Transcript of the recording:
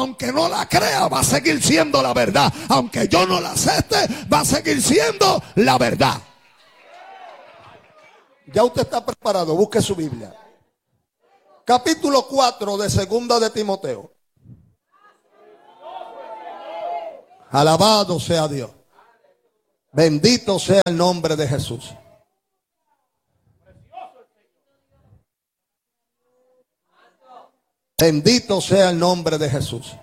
aunque no la crea, va a seguir siendo la verdad. Aunque yo no la acepte, va a seguir siendo la verdad. Ya usted está preparado, busque su Biblia. Capítulo 4 de Segunda de Timoteo. Alabado sea Dios. Bendito sea el nombre de Jesús. Bendito sea el nombre de Jesús.